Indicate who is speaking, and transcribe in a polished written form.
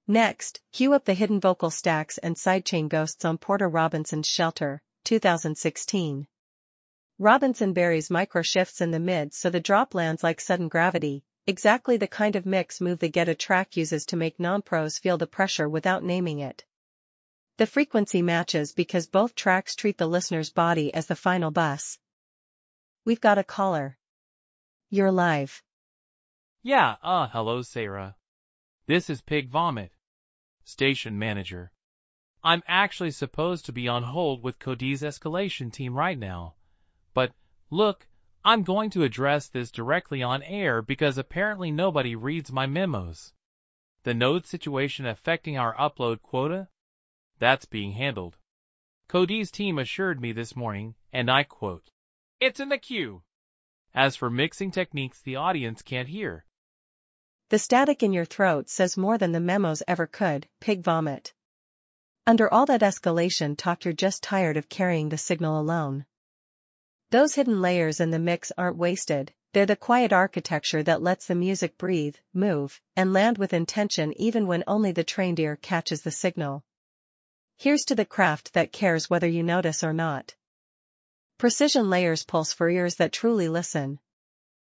Speaker 1: Next, cue up the hidden vocal stacks and sidechain ghosts on Porter Robinson's Shelter, 2016. Robinson buries micro shifts in the mid so the drop lands like sudden gravity, exactly the kind of mix move the Get a Track uses to make non-pros feel the pressure without naming it. The frequency matches because both tracks treat the listener's body as the final bus. We've got a caller. You're live.
Speaker 2: Yeah, hello Sarah. This is Pig Vomit, station manager. I'm actually supposed to be on hold with Cody's escalation team right now. But, look, I'm going to address this directly on air because apparently nobody reads my memos. The node situation affecting our upload quota? That's being handled. Cody's team assured me this morning, and I quote, "It's in the queue." As for mixing techniques the audience can't hear.
Speaker 1: The static in your throat says more than the memos ever could, Pig Vomit. Under all that escalation talk you're just tired of carrying the signal alone. Those hidden layers in the mix aren't wasted, they're the quiet architecture that lets the music breathe, move, and land with intention even when only the trained ear catches the signal. Here's to the craft that cares whether you notice or not. Precision layers pulse for ears that truly listen.